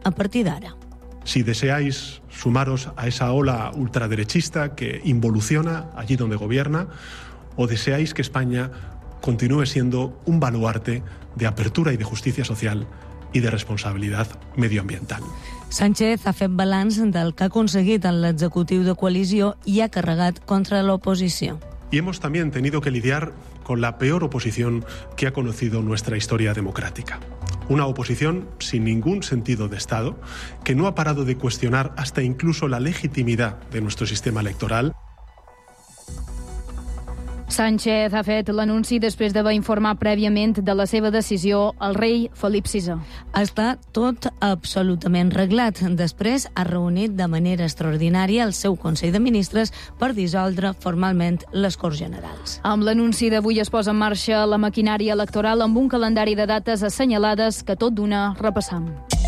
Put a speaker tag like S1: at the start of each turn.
S1: a partir d'ara.
S2: Si deseáis sumaros a esa ola ultraderechista que involuciona allí donde gobierna, o deseáis que España continúe siendo un baluarte de apertura y de justicia social y de responsabilidad medioambiental.
S1: Sánchez ha fet balanç del que ha aconseguit en l'executiu de coalició i ha carregat contra l'oposició.
S2: Y hemos también tenido que lidiar con la peor oposición que ha conocido nuestra historia democrática. Una oposición sin ningún sentido de Estado, que no ha parado de cuestionar hasta incluso la legitimidad de nuestro sistema electoral.
S3: Sánchez ha fet l'anunci després d'haver informat prèviament de la seva decisió al rei Felip VI.
S1: Està tot absolutament reglat. Després ha reunit de manera extraordinària el seu Consell de Ministres per dissoldre formalment les Corts Generals.
S3: Amb l'anunci d'avui es posa en marxa la maquinària electoral amb un calendari de dates assenyalades que tot d'una repassam.